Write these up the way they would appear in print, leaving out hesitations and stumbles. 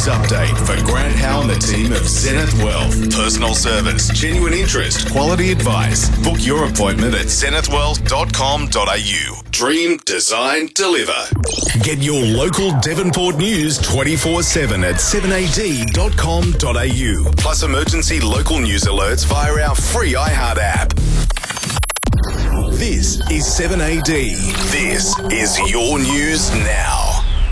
news update for Grant Howe and the team of Zenith Wealth. Personal service, genuine interest, quality advice. Book your appointment at zenithwealth.com.au. Dream, design, deliver. Get your local Devonport news 24/7 at 7ad.com.au. Plus emergency local news alerts via our free iHeart app. This is 7AD. This is your news now.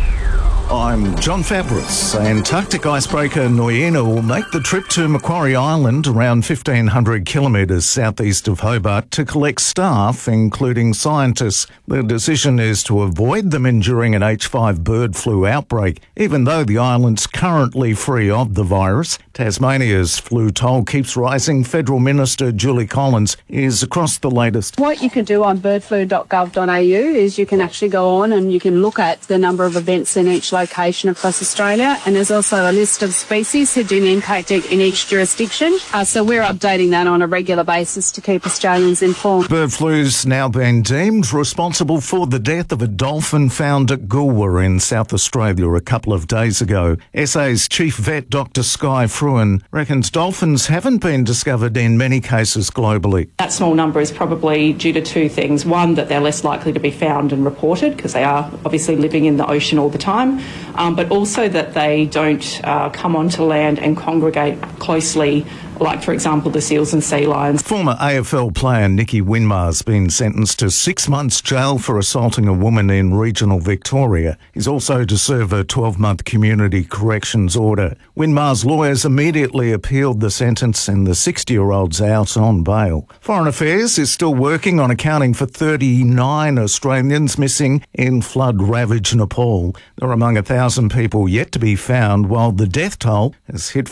I'm John Fabris. Antarctic icebreaker Nuiana will make the trip to Macquarie Island, around 1,500 kilometres southeast of Hobart, to collect staff, including scientists. The decision is to avoid them enduring an H5 bird flu outbreak, even though the island's currently free of the virus. Tasmania's flu toll keeps rising. Federal Minister Julie Collins is across the latest. What you can do on birdflu.gov.au is you can actually go on and you can look at the number of events in each location across Australia, and there's also a list of species who've been impacted in each jurisdiction. So we're updating that on a regular basis to keep Australians informed. Bird flu's now been deemed responsible for the death of a dolphin found at Goolwa in South Australia a couple of days ago. SA's chief vet, Dr Skye Fruin, reckons dolphins haven't been discovered in many cases globally. That small number is probably due to two things. One, that they're less likely to be found and reported because they are obviously living in the ocean all the time, but also that they don't come onto land and congregate closely, like, for example, the seals and sea lions. Former AFL player Nicky Winmar's been sentenced to 6 months jail for assaulting a woman in regional Victoria. He's also to serve a 12-month community corrections order. Winmar's lawyers immediately appealed the sentence and the 60-year-old's out on bail. Foreign Affairs is still working on accounting for 39 Australians missing in flood-ravaged Nepal. They're among 1,000 people yet to be found, while the death toll has hit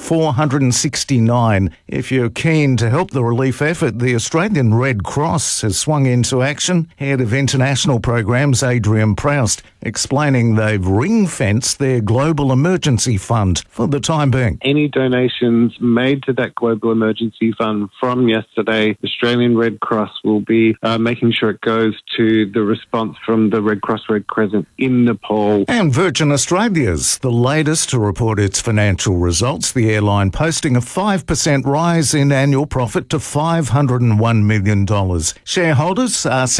469. If you're keen to help the relief effort, the Australian Red Cross has swung into action. Head of International Programs Adrian Proust explaining they've ring-fenced their Global Emergency Fund for the time being. Any donations made to that Global Emergency Fund from yesterday, Australian Red Cross will be making sure it goes to the response from the Red Cross Red Crescent in Nepal. And Virgin Australia's the latest to report its financial results, the airline posting a 5% rise in annual profit to $501 million. Shareholders are